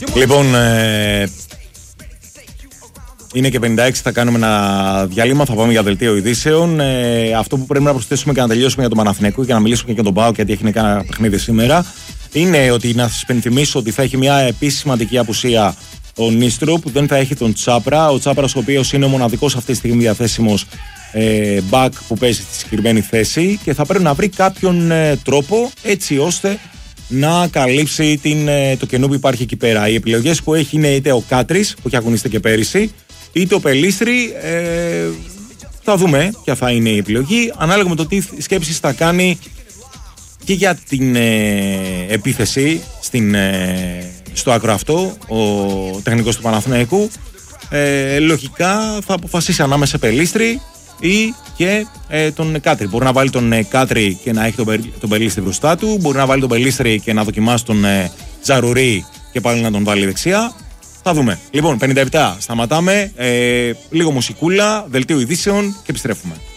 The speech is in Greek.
Λοιπόν, είναι και 56, θα κάνουμε ένα διάλειμμα, θα πάμε για δελτίο ειδήσεων. Αυτό που πρέπει να προσθέσουμε και να τελειώσουμε για τον Παναθηναϊκό και να μιλήσουμε και για τον ΠΑΟΚ, γιατί έχει κάνει ένα παιχνίδι σήμερα, είναι ότι να σας υπενθυμίσω ότι θα έχει μια επίσης σημαντική απουσία ο Νίστροπ, δεν θα έχει τον Τσάπρα. Ο Τσάπρας, ο οποίος είναι ο μοναδικός αυτή τη στιγμή διαθέσιμος back που παίζει στη συγκεκριμένη θέση και θα πρέπει να βρει κάποιον τρόπο έτσι ώστε να καλύψει το κενό που υπάρχει εκεί πέρα. Οι επιλογές που έχει είναι είτε ο Κάτρης που έχει αγωνιστεί και πέρυσι, είτε ο Πελίστρη. Θα δούμε ποια θα είναι η επιλογή ανάλογα με το τι σκέψεις θα κάνει και για την επίθεση στο άκρο αυτό ο τεχνικός του Παναθηναϊκού. Λογικά θα αποφασίσει ανάμεσα σε Πελίστρη ή και τον Κάτρη. Μπορεί να βάλει τον Κάτρη και να έχει τον Πελίστρη μπροστά του, μπορεί να βάλει τον Πελίστρη και να δοκιμάσει τον Τζαρουρί και πάλι να τον βάλει δεξιά. Θα δούμε. Λοιπόν, 57 σταματάμε, λίγο μουσικούλα, δελτίο ειδήσεων και επιστρέφουμε.